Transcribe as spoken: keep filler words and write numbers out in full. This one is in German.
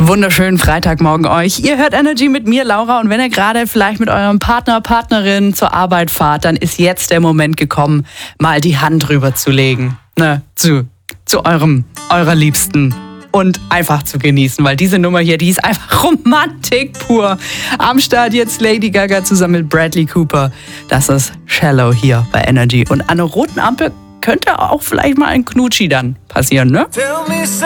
Wunderschönen Freitagmorgen euch. Ihr hört Energy mit mir, Laura. Und wenn ihr gerade vielleicht mit eurem Partner, Partnerin zur Arbeit fahrt, dann ist jetzt der Moment gekommen, mal die Hand rüber zu legen. Ne, zu, zu eurem, eurer Liebsten. Und einfach zu genießen, weil diese Nummer hier, die ist einfach Romantik pur. Am Start jetzt Lady Gaga zusammen mit Bradley Cooper. Das ist Shallow hier bei Energy. Und an einer roten Ampel könnte auch vielleicht mal ein Knutschi dann passieren, ne?